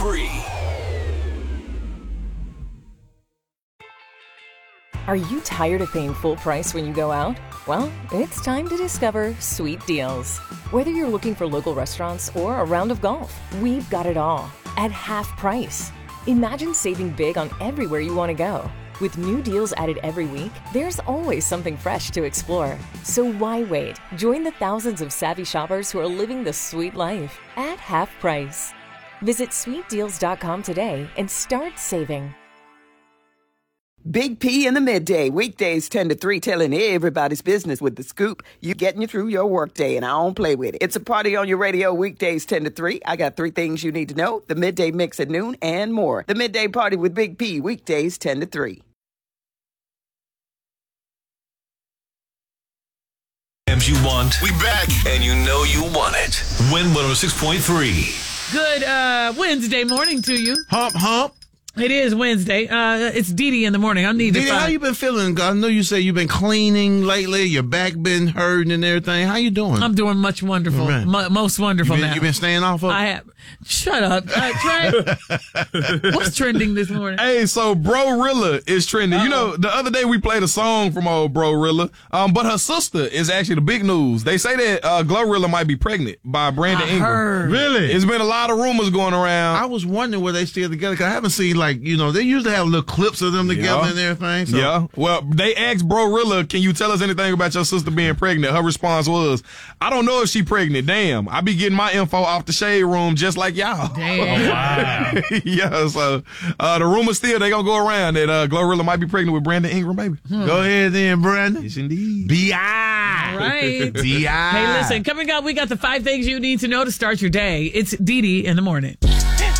free. Are you tired of paying full price when you go out? Well, it's time to discover Sweet Deals. Whether you're looking for local restaurants or a round of golf, we've got it all at half price. Imagine saving big on everywhere you want to go. With new deals added every week, there's always something fresh to explore. So why wait? Join the thousands of savvy shoppers who are living the sweet life at half price. Visit sweetdeals.com today and start saving. Big P in the midday, weekdays 10 to 3, telling everybody's business with the scoop. You getting you through your workday, and I don't play with it. It's a party on your radio, weekdays 10 to 3. I got 3 things you need to know, the midday mix at noon, and more. The midday party with Big P, weekdays 10 to 3. You want. We back. And you know you want it. Win 106.3. Good Wednesday morning to you. Hump, hump. It is Wednesday. It's Dee in the morning. I'm needed. Dee, how you been feeling? I know you say you've been cleaning lately. Your back been hurting and everything. How you doing? I'm doing much wonderful. Most wonderful now. You been staying off of it? I have. Shut up. Trey. What's trending this morning? Hey, so Bro-Rilla is trending. Uh-oh. You know, the other day we played a song from old Bro-Rilla, but her sister is actually the big news. They say that Glorilla might be pregnant by Brandon Ingram. Heard. Really? It's been a lot of rumors going around. I was wondering were they still together because I haven't seen they usually have little clips of them together and everything. So. Yeah. Well, they asked Bro-Rilla, can you tell us anything about your sister being pregnant? Her response was, I don't know if she pregnant. Damn, I be getting my info off the shade room just like y'all. Damn. Oh, wow. Yeah, so the rumors still, they gonna go around that Glorilla might be pregnant with Brandon Ingram, baby. Go ahead then, Brandon. Yes, indeed. B.I. All right. B.I. Hey, listen, coming up, we got the 5 things you need to know to start your day. It's Dee in the morning.